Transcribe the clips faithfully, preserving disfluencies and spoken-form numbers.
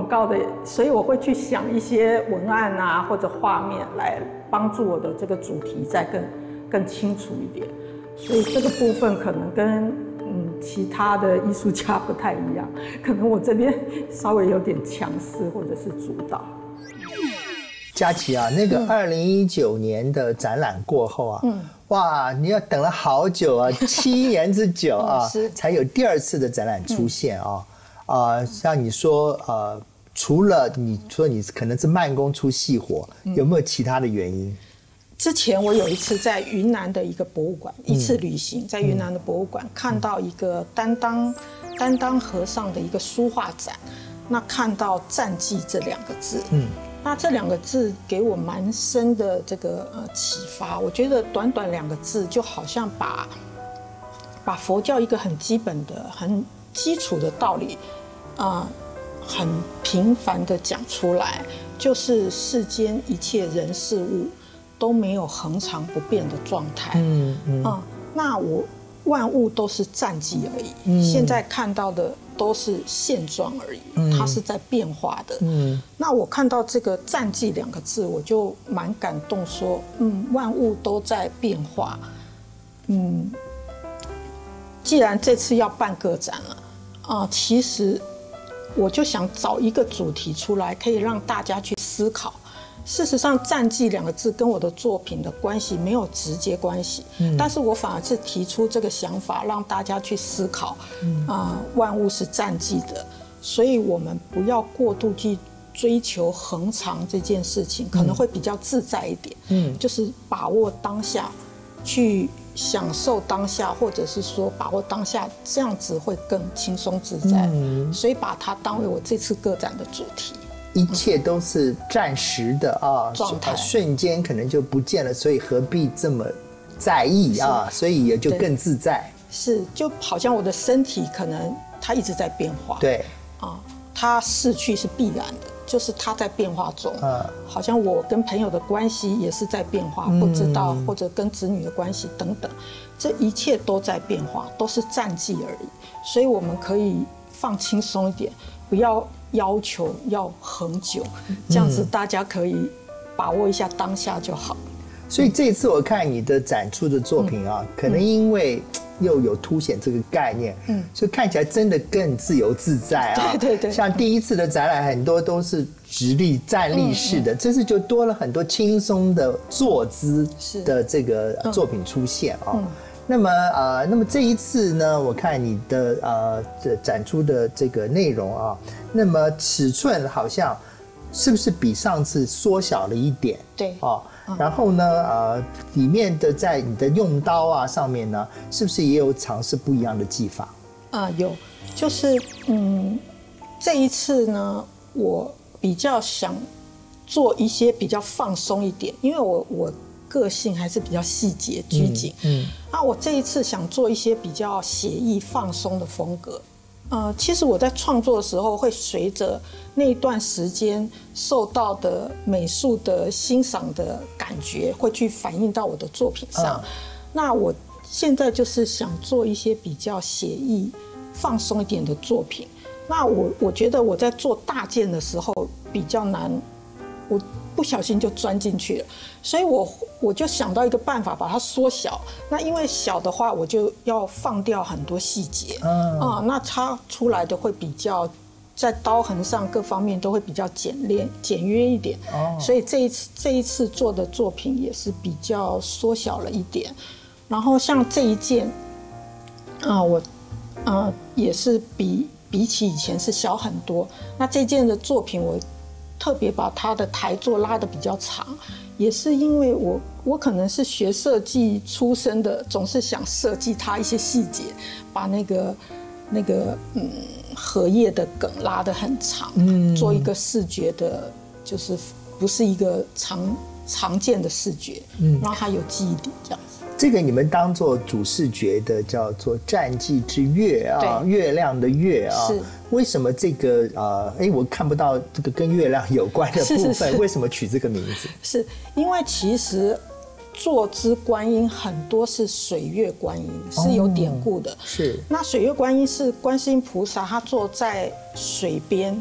告的，所以我会去想一些文案啊或者画面来帮助我的这个主题再更更清楚一点。所以这个部分可能跟嗯其他的艺术家不太一样，可能我这边稍微有点强势或者是主导。 佳琪啊，那个二零一九年的展览过后啊，嗯，哇，你要等了好久啊，七年之久啊，嗯、才有第二次的展览出现啊。啊、嗯呃，像你说，呃，除了你说你可能是慢工出细活，嗯、有没有其他的原因？ 之前我有一次在云南的一个博物馆，嗯、一次旅行，在云南的博物馆、嗯、看到一个担当担当和尚的一个书画展，那看到战绩这两个字，嗯。那这两个字给我蛮深的这个呃启发，我觉得短短两个字就好像把把佛教一个很基本的、很基础的道理，啊、呃，很平凡的讲出来，就是世间一切人事物都没有恒常不变的状态。嗯嗯啊、呃，那我万物都是暂即而已，嗯、现在看到的都是现状而已，嗯、它是在变化的。嗯，那我看到这个“暂即”两个字，我就蛮感动说，说嗯，万物都在变化。嗯，既然这次要办个展了，啊、呃，其实我就想找一个主题出来，可以让大家去思考。事实上，“战绩”两个字跟我的作品的关系没有直接关系，嗯、但是我反而是提出这个想法，让大家去思考，嗯呃、万物是暂即的，所以我们不要过度去追求恒常这件事情，可能会比较自在一点，嗯，就是把握当下，去享受当下，或者是说把握当下，这样子会更轻松自在，嗯、所以把它当为我这次个展的主题。 一切都是暂时的啊， 状态瞬间可能就不见了，所以何必这么在意啊？所以也就更自在。 是，就好像我的身体可能它一直在变化， 对啊，它逝去是必然的，就是它在变化中。嗯，好像我跟朋友的关系也是在变化，不知道或者跟子女的关系等等，这一切都在变化，都是暂即而已。所以我们可以放轻松一点，不要要求要很久，这样子大家可以把握一下当下就好。 所以这次我看你的展出的作品啊，嗯、可能因为又有凸显这个概念，嗯，所以看起来真的更自由自在啊。 对对对。 像第一次的展览很多都是直立站立式的，嗯嗯、这次就多了很多轻松的坐姿的这个作品出现啊。嗯嗯那么呃，那么这一次呢，我看你的呃这展出的这个内容啊，那么尺寸好像是不是比上次缩小了一点？ 对啊，然后呢呃，里面的在你的用刀啊上面呢，是不是也有尝试不一样的技法？ 啊、呃，有，就是嗯，这一次呢，我比较想做一些比较放松一点，因为我我。个性还是比较细节拘谨，嗯，那、嗯、我这一次想做一些比较写意放松的风格，呃，其实我在创作的时候会随着那一段时间受到的美术的欣赏的感觉，会去反映到我的作品上。嗯、那我现在就是想做一些比较写意、放松一点的作品。那我我觉得我在做大件的时候比较难，我不小心就钻进去了，所以我我就想到一个办法，把它缩小。那因为小的话，我就要放掉很多细节，嗯啊，那它出来的会比较在刀痕上各方面都会比较简练、简约一点。哦，所以这一次这一次做的作品也是比较缩小了一点。然后像这一件，啊，我啊也是比比起以前是小很多。那这件的作品我。特别把它的台座拉得比较长，也是因为我我可能是学设计出身的，总是想设计它一些细节，把那个那个嗯荷叶的梗拉得很长，嗯，做一个视觉的，就是不是一个常常见的视觉，嗯，让它有记忆点这样子。 这个你们当做主视觉的叫做战绩之月啊，月亮的月啊。是。为什么这个呃，哎，我看不到这个跟月亮有关的部分，是是是为什么取这个名字？ 是因为其实坐姿观音很多是水月观音，是有典故的。哦、 是。 那水月观音是观世音菩萨，他坐在水边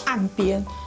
岸边，